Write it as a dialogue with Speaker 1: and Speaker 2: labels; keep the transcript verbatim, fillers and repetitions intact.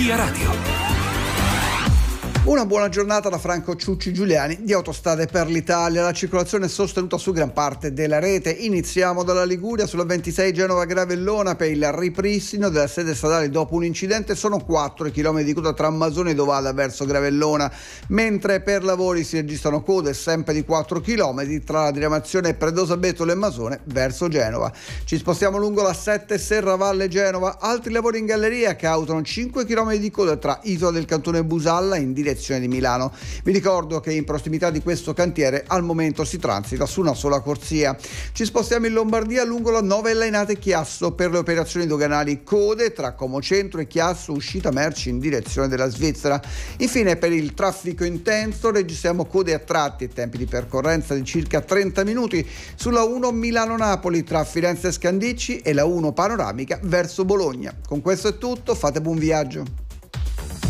Speaker 1: Via Radio.
Speaker 2: Una buona giornata da Franco Ciucci Giuliani di Autostrade per l'Italia. La circolazione è sostenuta su gran parte della rete. Iniziamo dalla Liguria. Sulla ventisei Genova-Gravellona per il ripristino della sede stradale dopo un incidente sono quattro i chilometri di coda tra Masone e Dovada verso Gravellona, mentre per lavori si registrano code sempre di quattro chilometri tra la diramazione Predosa Betolo e Masone verso Genova. Ci spostiamo lungo la sette Serravalle Genova. Altri lavori in galleria causano cinque chilometri di coda tra Isola del Cantone e Busalla in direzione di Milano. Vi ricordo che in prossimità di questo cantiere al momento si transita su una sola corsia. Ci spostiamo in Lombardia lungo la nove Lainate Chiasso per le operazioni doganali, code tra Como Centro e Chiasso uscita merci in direzione della Svizzera. Infine per il traffico intenso registriamo code a tratti e tempi di percorrenza di circa trenta minuti sulla uno Milano-Napoli tra Firenze e Scandicci e la uno Panoramica verso Bologna. Con questo è tutto, fate buon viaggio.